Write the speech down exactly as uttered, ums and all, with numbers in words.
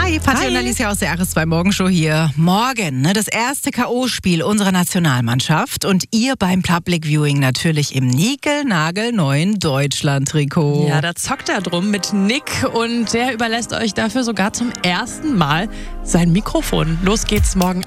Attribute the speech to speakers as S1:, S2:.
S1: Hi, Patti
S2: Hi.
S1: und Alicia aus der R S zwei Morgenshow hier. Morgen, ne, das erste K O-Spiel unserer Nationalmannschaft und ihr beim Public Viewing natürlich im niegelnagelneuen Deutschland-Trikot.
S2: Ja, da zockt er drum mit Nick und der überlässt euch dafür sogar zum ersten Mal sein Mikrofon. Los geht's morgen